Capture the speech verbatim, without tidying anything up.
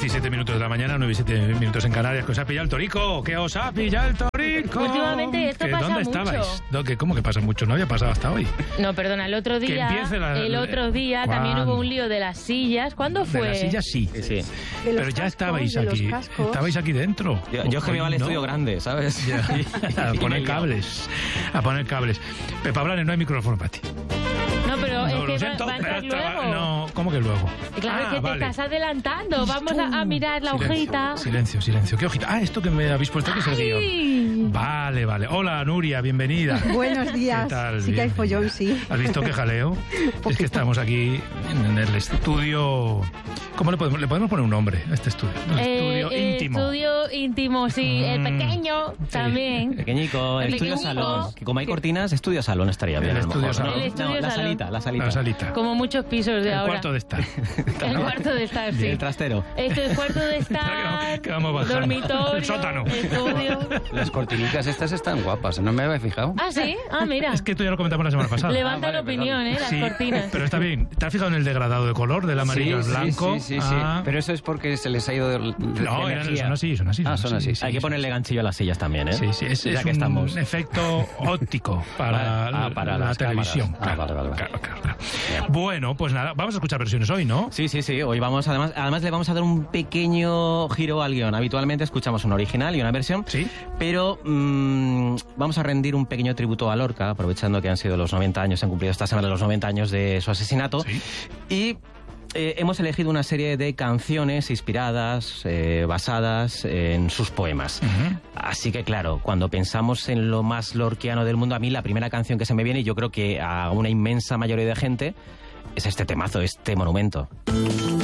diecisiete minutos de la mañana, nueve y siete minutos en Canarias. ¿Que os ha pillado el torico? ¿Que os ha pillado el torico? Últimamente esto pasa ¿Dónde mucho. estabais? ¿No, que, ¿Cómo que pasa mucho? No había pasado hasta hoy. No, perdona, el otro día, la, el otro día ¿cuándo? También hubo un lío de las sillas. ¿Cuándo fue? De las sillas sí. Sí, sí. Pero cascos, ya estabais aquí. Estabais aquí dentro. Yo, yo es que me va al no. estudio grande, ¿sabes? Ya, a poner cables. A poner cables. Pepa Blanes, no hay micrófono para ti. No, pero No, es lo que siento, va, va a entrar pero estaba- luego. No, ¿cómo que luego? Claro, Ah, es que vale. te estás adelantando. Vamos a, a mirar la Silencio, hojita. Silencio, silencio. ¿Qué hojita? Ah, esto que me habéis puesto aquí es el guión. Ay. Vale, vale. Hola, Nuria, bienvenida. Buenos días. ¿Qué tal? Sí que hay Bienvenida. follón, sí. ¿Has visto qué jaleo? Es que estamos aquí en el estudio... ¿Cómo le podemos, le podemos poner un nombre a este estudio? Un Eh, estudio eh, íntimo. Estudio íntimo, sí. El Mm, pequeño sí. también. Pequeñico, el El estudio pequeñico. salón. Que como hay cortinas, estudio salón estaría bien. El a lo estudio mejor, ¿no? salón. El estudio No, la salón. salita, la salita. La salita. Como muchos pisos de El ahora. cuarto de estar. El cuarto de estar, sí. El trastero. Esto es cuarto de estar. Que vamos bajando. Dormitorio. El sótano. Estudio. Las cortinicas estas están guapas, no me había fijado. Ah, sí. Ah, mira. Es que esto ya lo comentamos la semana pasada. Levanta Ah, vale, la opinión, ¿eh? Las Sí, cortinas. pero está bien. ¿Te has fijado en el degradado de color del amarillo sí, al blanco? Sí, sí, sí, sí. Ah. Pero eso es porque se les ha ido de, de No, eran- energía. son así, son así. Ah, son así. sí, Hay que sí. ponerle ganchillo a las sillas también, ¿eh? Sí, sí, es, ya es que un estamos. efecto óptico para, Ah, para la las televisión. cámaras. Ah, Claro, vale, vale, vale. claro, claro, claro. Bueno, pues nada, vamos a escuchar versiones hoy, ¿no? Sí, sí, sí. Hoy vamos, además, además le vamos a dar un pequeño giro al guión. Habitualmente escuchamos una original y una versión. Sí. Pero mmm, vamos a rendir un pequeño tributo a Lorca, aprovechando que han sido los noventa años, se han cumplido esta semana los noventa años de su asesinato. Sí. Y eh, hemos elegido una serie de canciones inspiradas, eh, basadas en sus poemas. Ujú. Así que claro, cuando pensamos en lo más lorquiano del mundo, a mí la primera canción que se me viene, y yo creo que a una inmensa mayoría de gente, es este temazo, este monumento.